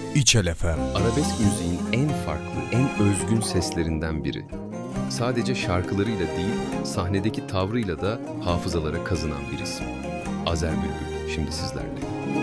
İçel FM. Arabesk müziğin en farklı, en özgün seslerinden biri. Sadece şarkılarıyla değil, sahnedeki tavrıyla da hafızalara kazınan bir isim. Azer Bülbül şimdi sizlerle.